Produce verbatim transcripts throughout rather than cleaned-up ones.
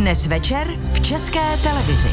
Dnes večer v České televizi.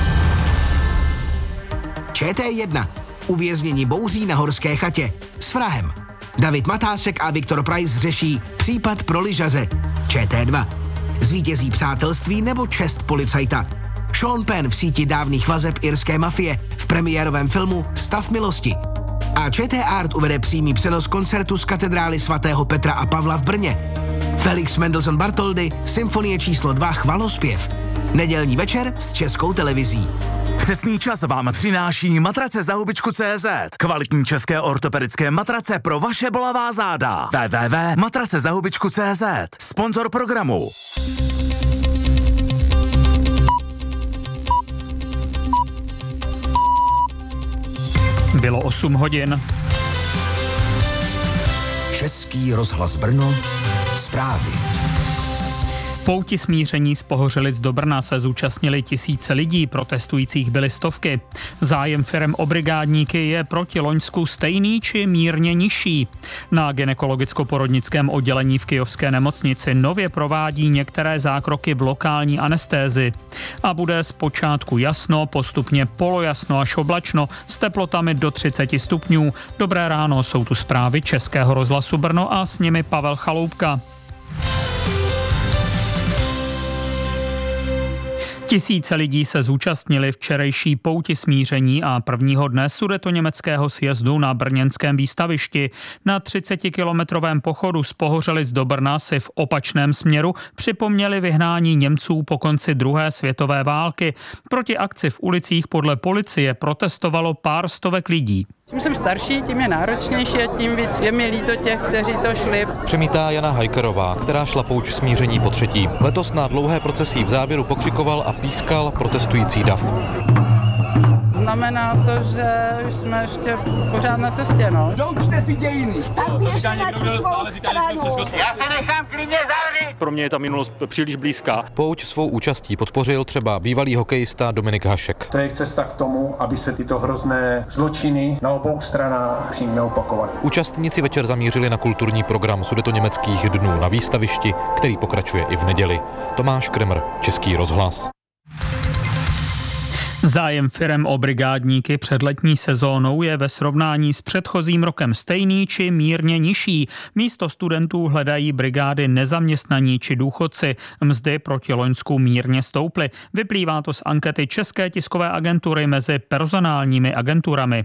Č T jedna. Uvěznění bouří na horské chatě. S vrahem. David Matásek a Viktor Preiss řeší případ pro lyžaře. Č T dva. Zvítězí přátelství nebo čest policajta. Sean Penn v síti dávných vazeb irské mafie v premiérovém filmu Stav milosti. A ČT Art uvede přímý přenos koncertu z katedrály svatého Petra a Pavla v Brně. Felix Mendelssohn Bartholdy, symfonie číslo dva Chvalospěv. Nedělní večer s Českou televizí. Přesný čas vám přináší matrace za hubičku tečka cé zet. Kvalitní české ortopedické matrace pro vaše bolavá záda. w w w tečka matrace za hubičku tečka cé zet. Sponzor programu. Bylo osm hodin. Český rozhlas Brno. Zprávy. Pouti smíření z Pohořelic do Brna se zúčastnili tisíce lidí, protestujících byly stovky. Zájem firem o brigádníky je proti loňsku stejný či mírně nižší. Na gynekologicko-porodnickém oddělení v kyjovské nemocnici nově provádí některé zákroky v lokální anestézi. A bude zpočátku jasno, postupně polojasno až oblačno s teplotami do třicet stupňů. Dobré ráno, jsou tu zprávy Českého rozhlasu Brno a s nimi Pavel Chaloupka. Tisíce lidí se zúčastnili včerejší pouti smíření a prvního dne sudetoněmeckého sjezdu na brněnském výstavišti. Na třicetikilometrovém pochodu z Pohořelic do Brna si v opačném směru připomněli vyhnání Němců po konci druhé světové války. Proti akci v ulicích podle policie protestovalo pár stovek lidí. Čím jsem starší, tím je náročnější a tím víc je mi líto těch, kteří to šli. Přemítá Jana Hajkerová, která šla pouť smíření po třetí. Letos na dlouhé procesí v závěru pokřikoval a pískal protestující dav. Znamená to, že jsme ještě pořád na cestě, no. Doučte si dějiny. Tak běžte na tu svou stranu. Já se nechám klidně zavřít. Pro mě je ta minulost příliš blízká. Pouť svou účastí podpořil třeba bývalý hokejista Dominik Hašek. To je cesta k tomu, aby se tyto hrozné zločiny na obou stranách už neopakovaly. Účastníci večer zamířili na kulturní program Sudetoněmeckých dnů na výstavišti, který pokračuje i v neděli. Tomáš Kremr, Český rozhlas. Zájem firem o brigádníky před letní sezónou je ve srovnání s předchozím rokem stejný či mírně nižší. Místo studentů hledají brigády nezaměstnaní či důchodci. Mzdy proti loňsku mírně stouply. Vyplývá to z ankety České tiskové agentury mezi personálními agenturami.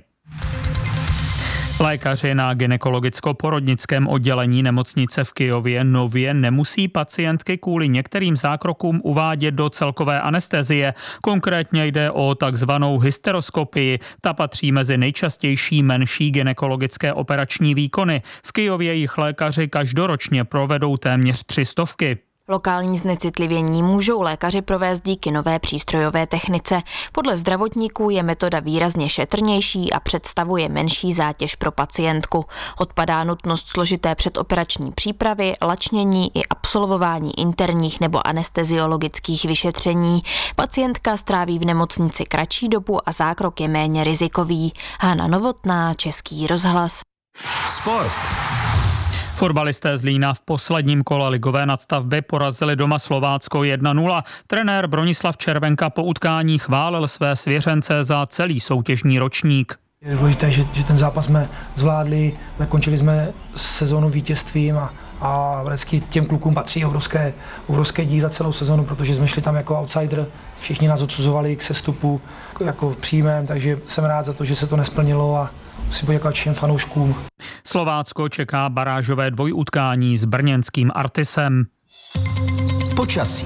Lékaři na gynekologicko-porodnickém oddělení nemocnice v Kyjově nově nemusí pacientky kvůli některým zákrokům uvádět do celkové anestezie. Konkrétně jde o takzvanou hysteroskopii. Ta patří mezi nejčastější menší gynekologické operační výkony. V Kyjově jich lékaři každoročně provedou téměř tři stovky. Lokální znecitlivění můžou lékaři provést díky nové přístrojové technice. Podle zdravotníků je metoda výrazně šetrnější a představuje menší zátěž pro pacientku. Odpadá nutnost složité předoperační přípravy, lačnění i absolvování interních nebo anesteziologických vyšetření. Pacientka stráví v nemocnici kratší dobu a zákrok je méně rizikový. Hana Novotná, Český rozhlas. Sport. Fotbalisté Zlína v posledním kole ligové nadstavby porazili doma Slovácko jedna nula. Trenér Bronislav Červenka po utkání chválil své svěřence za celý soutěžní ročník. Je důležité, že, že ten zápas jsme zvládli, zakončili jsme sezónu vítězstvím a, a vždycky těm klukům patří obrovské, obrovské díky za celou sezónu, protože jsme šli tam jako outsider, všichni nás odsuzovali k sestupu jako příjmem, takže jsem rád za to, že se to nesplnilo a musím poděkovat všem fanouškům. Slovácko čeká barážové dvojutkání s brněnským Artisem. Počasí.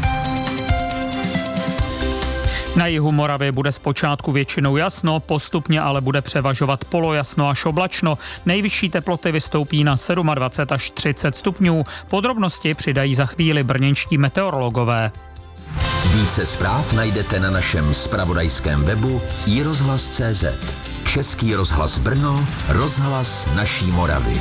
Na jihu Moravy bude zpočátku většinou jasno, postupně ale bude převažovat polojasno až oblačno. Nejvyšší teploty vystoupí na dvacet sedm až třicet stupňů. Podrobnosti přidají za chvíli brněnští meteorologové. Více zpráv najdete na našem zpravodajském webu i rozhlas tečka cé zet. Český rozhlas Brno, rozhlas naší Moravy.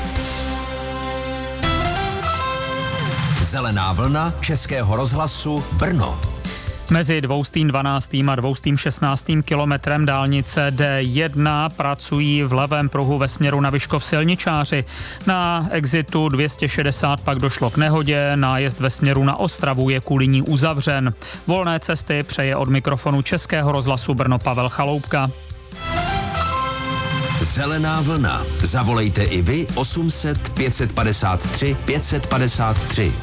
Zelená vlna Českého rozhlasu Brno. Mezi dvoustým dvanáctým a dvoustým šestnáctým kilometrem dálnice D jedna pracují v levém pruhu ve směru na Vyškov silničáři. Na exitu dvě stě šedesát pak došlo k nehodě, nájezd ve směru na Ostravu je kvůli ní uzavřen. Volné cesty přeje od mikrofonu Českého rozhlasu Brno Pavel Chaloupka. Zelená vlna. Zavolejte i vy osm set pět set padesát tři pět set padesát tři.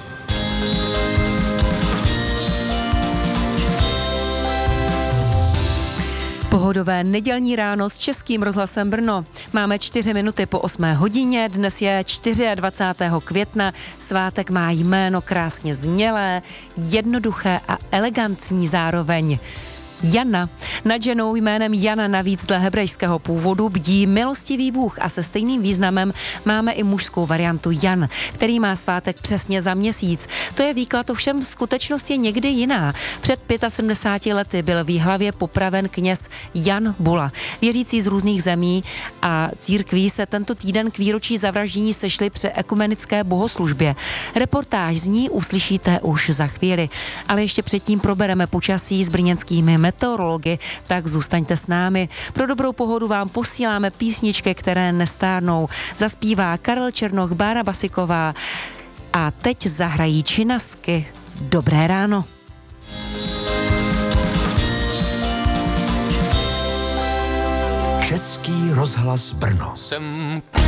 Pohodové nedělní ráno s Českým rozhlasem Brno. Máme čtyři minuty po osmé hodině, dnes je dvacátého čtvrtého května, svátek má jméno krásně znělé, jednoduché a elegantní zároveň. Jana. Nad ženou jménem Jana navíc dle hebrejského původu bdí milostivý Bůh a se stejným významem máme i mužskou variantu Jan, který má svátek přesně za měsíc. To je výklad, ovšem skutečnost je někdy jiná. Před sedmdesáti pěti lety byl v Jihlavě popraven kněz Jan Bula. Věřící z různých zemí a církví se tento týden k výročí zavraždění sešli při ekumenické bohoslužbě. Reportáž z ní uslyšíte už za chvíli, ale ještě předtím probereme počasí s brněnskými meteorology, tak zůstaňte s námi. Pro dobrou pohodu vám posíláme písničky, které nestárnou. Zaspívá Karel Černoch, Bára Basiková a teď zahrají Činasky. Dobré ráno. Český rozhlas Brno. Jsem